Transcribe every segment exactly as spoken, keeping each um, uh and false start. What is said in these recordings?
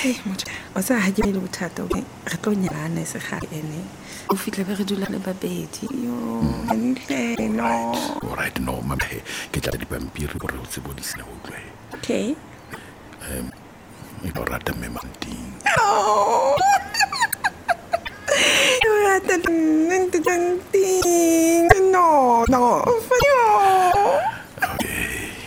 Hey motho o sa ha ke le bothata o re tlo nyalana se ga ene o fitle be re dula le babedi yo ntle no all right no mama ke tla di pampiri gore o tsebo di sina go tlwe okay em e go rata me manting oh yo rata nente tanting no no fanyo okay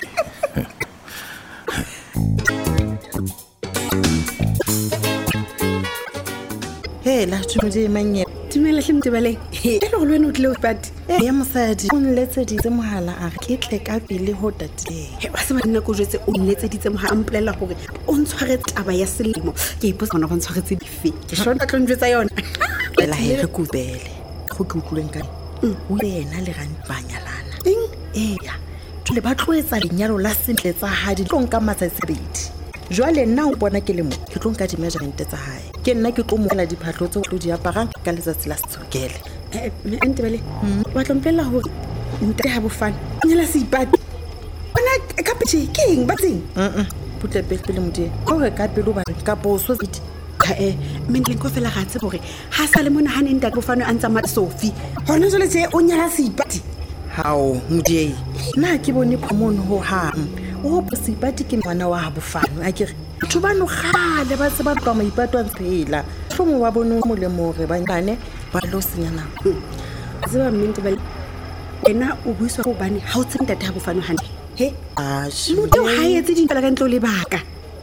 Hey, la tshumudi manye. Tumela hlimtebale. E le go lwena o tle o pati. Ya mosadi o nletseditse mohala a re ke tle ka pele ho tate. He ba se ba nna go jetse o nletseditse mohala amplela gore o ntshware taba ya selemo. Ke ipotsa bona go ntshwaretse dife. Ke shona tla ntjwetsa yona. La he re kubele. Go ke utlweng ka. O yena le rang banyalana. Eng? Eh ya. Tule ba tloetsa lenyalo la sentle tsa hadi tlo nka matsatsi jwale nna o bona ke le mo ke tlo nka di measurement tsa hae ke nna ke tlo mo la diphatlo tse o tlo di aparang ka letsatsi la setsokele eh ente bale wa tlompela ho nte ha bofana nyela se ipati bona ka petse king batsing mm putle pele modie o re ka pelo ba ka boso tsi ka eh mme le go fela ga tse gore ha sa le mona ha neng nta bofano a ntsa ma Sophie hona jole tse o nyela se ipati hao modie na ke bone phomono ho hang o posipati ke mwana wa bofano a kere batho ba no gale ba se ba tloa maipatwang phela tlomo wa bone mo le mo re ba nyane ba lo senyana tseba mente ba ena o buiswa go bane ha o tseng tata bofano hane he a motho ha etse di fela ka ntlo le baka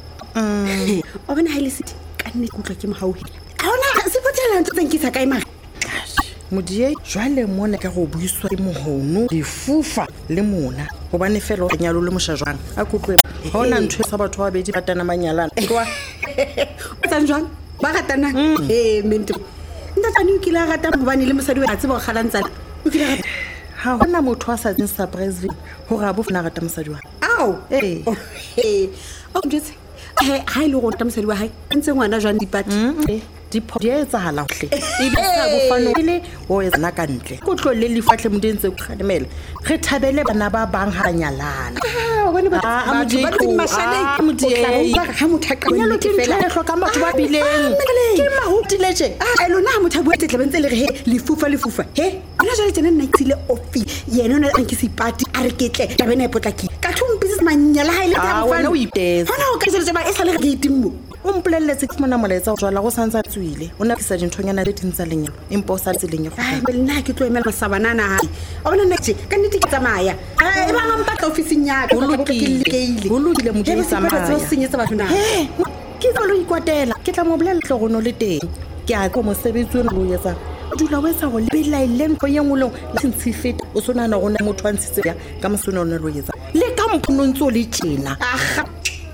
mm o bona ha ile siti ka nne kutlwa ke mohauhi a ona se potela ntse tseng ke sa kae mara modie jwale mona ka go buiswa ke mohono difufa le mona go bane fela o nyalo le moshajwana a kutlwe hona ntwe sa batho ba bedi batana manyalana kwa o tsanjwang ba ratana eh mente nda tsani ke la rata go bane le mosadi wa tseba go kgalantsa o ke la ha hona motho a sa tseng surprise ho ga bo fana rata mosadi wa au eh eh o ntse eh ha ile go rata mosadi wa hae ntse ngwana jwang dipati di podietsa hala hle e be sa bofano ile o etsana ka ntle go tlole le fatle modentse go kgadimela re thabele bana ba bang ha nyalana ah bona ba ba tsi mashane modie ha mothaqa nyalo ke fela le hloka motho ba bileng ke mahutileje a lona ha motho bo tetle bentse le re he le fufa le fufa he ona jale tsena nna tsile ofi yena ona a nkisi party a re ketle ta bena ipotlaki ka thumpisi manyala ha ile ka bofano o ipetsa hona o ka tsela ba e sa le re itimmo o mpolelletse ke mona moletsa o jwala go santsa tswile o na ke sa dinthonyana le dintsa lenyalo empa o sa tseleng go ai be nna ke tlo emela masabanana ha o bona nne tse ka nnete ke tsamaya e ba nga mpatla ofising ya ka go lokile go lokile mo di tsamaya tsa senyetsa batho na he ke tlo lo ikwatela ke tla mo bolella tlogono le teng ke a go mo sebetsi o lo yetsa o dula o etsa go lebela ile ntho yengwe le ntshifeta o sona na gona motho a ntshitse ya ka mosona o ne lo yetsa le ka mphono ntse o le tjena aga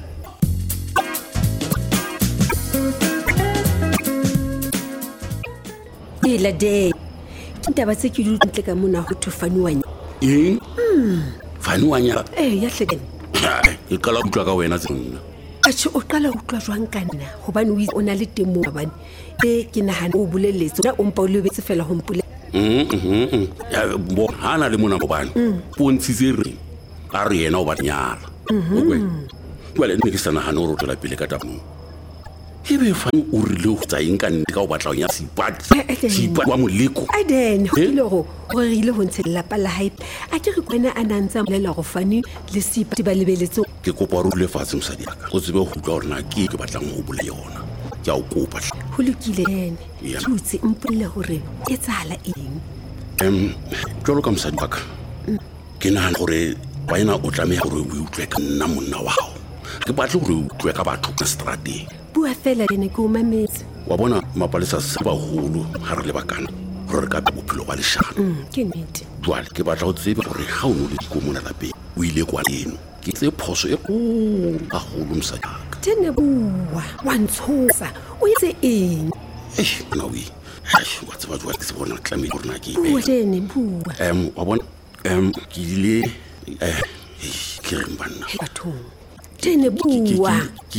la de ke ba tse ke di ntle ka mona go thofaniwanya eng faniwanya eh ya hlekene e kala utlwa ka wena tsena a tshi o qala utlwa jwang kana hobane o na le temo bane e ke nahana o boleletse na o mpa o lebetse fela ho mpule mm mm ya bo hana le mona bobane pontshitse re a re yena o ba nyala o kwe kwele ne ke sana hana o rotola pele ka tapo ebe fa o rile go tsa eng ka nne ka o batla ya sipati sipati wa moleko a den go ile go go rile go ntshela pala hae a ke re kwena a nantsa molela go fani le sipati ba lebeletse ke kopa re le fatse mosadi ka go tsebe go tla rena ke ke batlang go bula yona ke a o kopa go lokile ene tutse mpulle gore e tsala eng em jolo ka mosadi ka ke nana gore ba ena o tlameha gore o utlwe ka nna monna wa hao ke batla gore o utlwe ka batho ka strategi bua fela ene ke o mametse wa bona mapalesa se ba holo ha re le bakana gore ka bophelo ba leshana ke nnete jwale ke batla go tsebe gore ha o no le dikomo la lapeng o ile kwa leno ke tse phoso e go a holo mosadi tene bua wa ntshosa o itse eng eh na wi hash wa tsaba jwa ke se bona tlamile gore na ke bua tene bua em wa bona em ke ile eh ke re mbana batho tene bua